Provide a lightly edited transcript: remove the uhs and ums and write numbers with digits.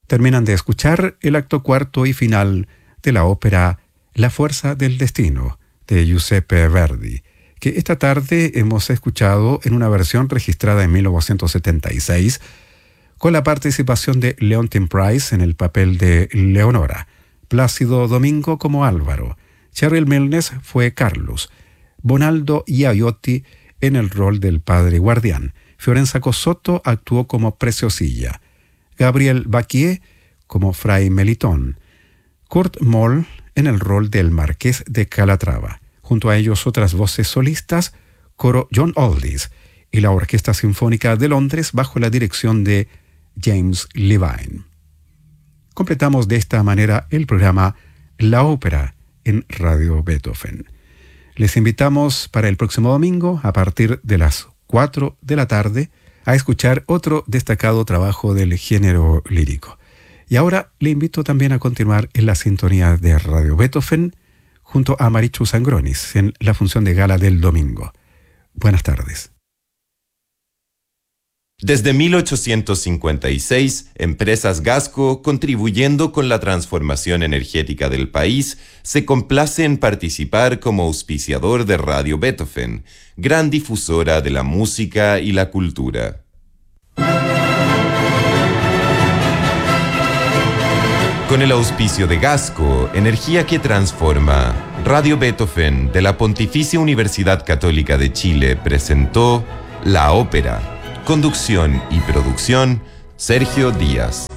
Terminan de escuchar el acto cuarto y final de la ópera La fuerza del destino de Giuseppe Verdi, que esta tarde hemos escuchado en una versión registrada en 1976 con la participación de Leontyne Price en el papel de Leonora, Plácido Domingo como Álvaro, Cheryl Milnes fue Carlos, Bonaldo Iaiotti en el rol del padre guardián, Fiorenza Cosotto actuó como Preciosilla, Gabriel Baquier como Fray Melitón, Kurt Moll en el rol del Marqués de Calatrava. Junto a ellos otras voces solistas, coro John Aldis y la Orquesta Sinfónica de Londres bajo la dirección de James Levine. Completamos de esta manera el programa La Ópera en Radio Beethoven. Les invitamos para el próximo domingo, a partir de las 4 de la tarde, a escuchar otro destacado trabajo del género lírico. Y ahora le invito también a continuar en la sintonía de Radio Beethoven junto a Marichu Sangronis en la función de gala del domingo. Buenas tardes. Desde 1856, Empresas Gasco, contribuyendo con la transformación energética del país, se complace en participar como auspiciador de Radio Beethoven, gran difusora de la música y la cultura. Con el auspicio de Gasco, energía que transforma, Radio Beethoven de la Pontificia Universidad Católica de Chile presentó La Ópera. Conducción y producción, Sergio Díaz.